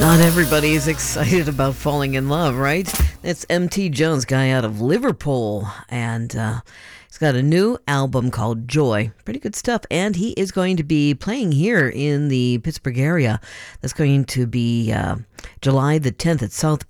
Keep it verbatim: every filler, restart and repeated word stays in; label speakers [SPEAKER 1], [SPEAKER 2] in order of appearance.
[SPEAKER 1] Not everybody is excited about falling in love, right? It's M T Jones, guy out of Liverpool, and uh, he's got a new album called Joy. Pretty good stuff, and he is going to be playing here in the Pittsburgh area. That's going to be uh, July the tenth at South